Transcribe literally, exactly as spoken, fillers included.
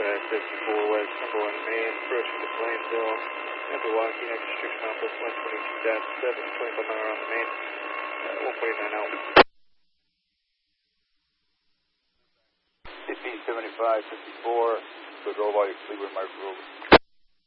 seventy-five fifty-four West Cumberland, Maine, approaching to Plainville, and Milwaukee, next restriction office one twenty-two dash seven, twenty-five mile around the main, uh, one forty-nine out. C P seventy-five fifty-four, so go by your Cleveland Mark Road.